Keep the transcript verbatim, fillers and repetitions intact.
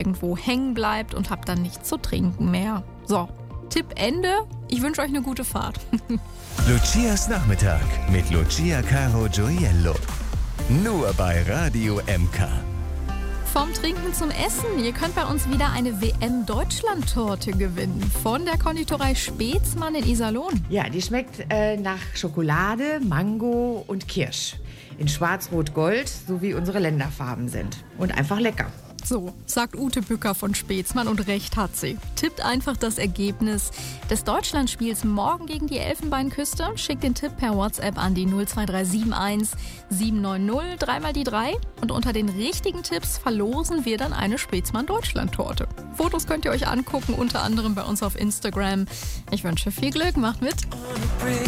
irgendwo hängen bleibt und habt dann nichts zu trinken mehr. So, Tipp Ende. Ich wünsche euch eine gute Fahrt. Lucias Nachmittag mit Lucia Caro Gioiello. Nur bei Radio M K. Vom Trinken zum Essen. Ihr könnt bei uns wieder eine W M-Deutschland-Torte gewinnen. Von der Konditorei Spätzmann in Iserlohn. Ja, die schmeckt äh, nach Schokolade, Mango und Kirsch. In Schwarz-Rot-Gold, so wie unsere Länderfarben sind. Und einfach lecker. So, sagt Ute Bücker von Spätzmann und recht hat sie. Tippt einfach das Ergebnis des Deutschlandspiels morgen gegen die Elfenbeinküste. Schickt den Tipp per WhatsApp an die null zwei drei sieben eins sieben neun null, dreimal die drei. Und unter den richtigen Tipps verlosen wir dann eine Spätzmann-Deutschland-Torte. Fotos könnt ihr euch angucken, unter anderem bei uns auf Instagram. Ich wünsche viel Glück, macht mit!